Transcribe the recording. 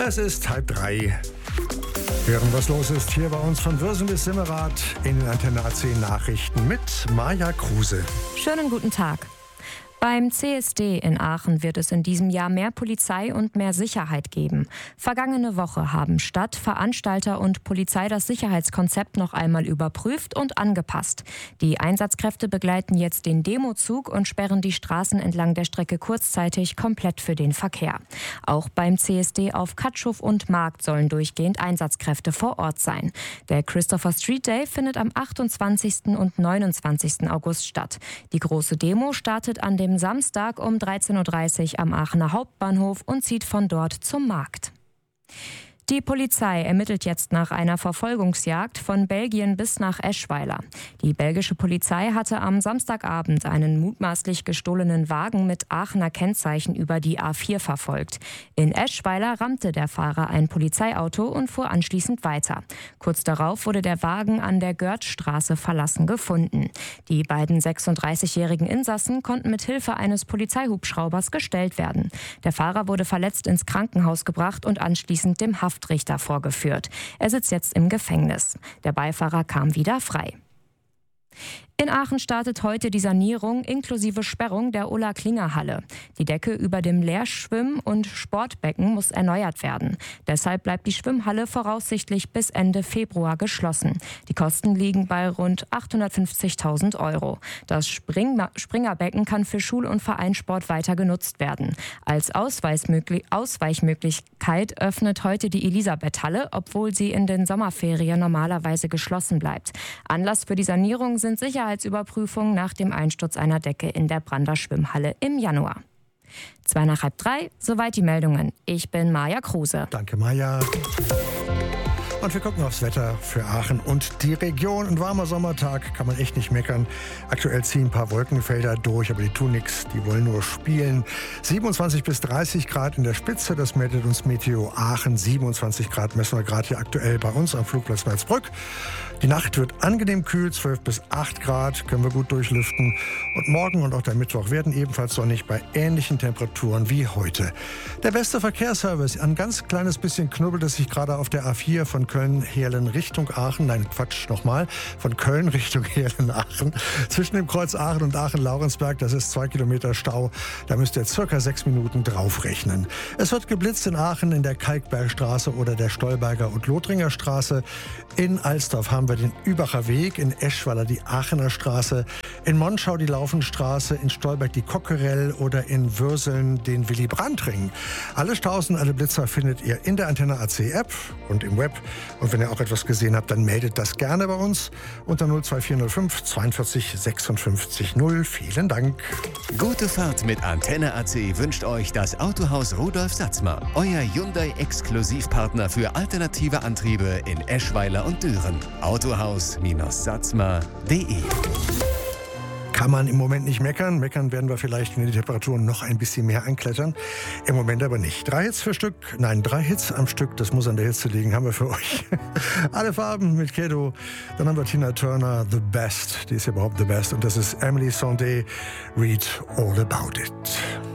Es ist 2:30. Hören, was los ist hier bei uns von Würsen bis Simmerath in den Antenne AC Nachrichten mit Maja Kruse. Schönen guten Tag. Beim CSD in Aachen wird es in diesem Jahr mehr Polizei und mehr Sicherheit geben. Vergangene Woche haben Stadt, Veranstalter und Polizei das Sicherheitskonzept noch einmal überprüft und angepasst. Die Einsatzkräfte begleiten jetzt den Demozug und sperren die Straßen entlang der Strecke kurzzeitig komplett für den Verkehr. Auch beim CSD auf Katschow und Markt sollen durchgehend Einsatzkräfte vor Ort sein. Der Christopher Street Day findet am 28. und 29. August statt. Die große Demo startet an dem Samstag um 13:30 Uhr am Aachener Hauptbahnhof und zieht von dort zum Markt. Die Polizei ermittelt jetzt nach einer Verfolgungsjagd von Belgien bis nach Eschweiler. Die belgische Polizei hatte am Samstagabend einen mutmaßlich gestohlenen Wagen mit Aachener Kennzeichen über die A4 verfolgt. In Eschweiler rammte der Fahrer ein Polizeiauto und fuhr anschließend weiter. Kurz darauf wurde der Wagen an der Görtstraße verlassen gefunden. Die beiden 36-jährigen Insassen konnten mit Hilfe eines Polizeihubschraubers gestellt werden. Der Fahrer wurde verletzt ins Krankenhaus gebracht und anschließend dem Haftrichter vorgeführt. Er sitzt jetzt im Gefängnis. Der Beifahrer kam wieder frei. In Aachen startet heute die Sanierung inklusive Sperrung der Ulla-Klinger-Halle. Die Decke über dem Lehrschwimm- und Sportbecken muss erneuert werden. Deshalb bleibt die Schwimmhalle voraussichtlich bis Ende Februar geschlossen. Die Kosten liegen bei rund 850.000 €. Das Springerbecken kann für Schul- und Vereinssport weiter genutzt werden. Als Ausweichmöglichkeit öffnet heute die Elisabeth-Halle, obwohl sie in den Sommerferien normalerweise geschlossen bleibt. Anlass für die Sanierung sind Sicherheitsüberprüfungen nach dem Einsturz einer Decke in der Brander Schwimmhalle im Januar. 2:30, soweit die Meldungen. Ich bin Maja Kruse. Danke, Maja. Und wir gucken aufs Wetter für Aachen und die Region. Ein warmer Sommertag, kann man echt nicht meckern. Aktuell ziehen ein paar Wolkenfelder durch, aber die tun nichts, die wollen nur spielen. 27 bis 30 Grad in der Spitze, das meldet uns Meteo Aachen. 27 Grad messen wir gerade hier aktuell bei uns am Flugplatz Merzbrück. Die Nacht wird angenehm kühl, 12 bis 8 Grad, können wir gut durchlüften. Und morgen und auch der Mittwoch werden ebenfalls sonnig bei ähnlichen Temperaturen wie heute. Der beste Verkehrsservice, ein ganz kleines bisschen knubbelt es sich gerade auf der A4 von Köln-Heerlen Richtung Aachen. Nein, Quatsch, nochmal. Von Köln Richtung Heerlen-Aachen. Zwischen dem Kreuz Aachen und Aachen-Laurensberg, das ist 2 Kilometer Stau. Da müsst ihr circa 6 Minuten draufrechnen. Es wird geblitzt in Aachen in der Kalkbergstraße oder der Stolberger und Lothringer Straße. In Alsdorf haben wir den Übacher Weg, in Eschweiler die Aachener Straße, in Monschau die Laufenstraße, in Stolberg die Cockerell oder in Würseln den Willy-Brandt-Ring. Alle Staus und alle Blitzer findet ihr in der Antenne AC App und im Web. Und wenn ihr auch etwas gesehen habt, dann meldet das gerne bei uns unter 02405 42 56 0. Vielen Dank. Gute Fahrt mit Antenne AC wünscht euch das Autohaus Rudolf Satzmer. Euer Hyundai-Exklusivpartner für alternative Antriebe in Eschweiler und Düren. Autohaus-Satzmer.de. Kann man im Moment nicht meckern. Meckern werden wir vielleicht, wenn die Temperaturen noch ein bisschen mehr anklettern. Im Moment aber nicht. 3 Hits am Stück, das muss an der Hitze liegen, haben wir für euch. Alle Farben mit Kedo. Dann haben wir Tina Turner, The Best. Die ist ja überhaupt The Best. Und das ist Emily Sandé, Read All About It.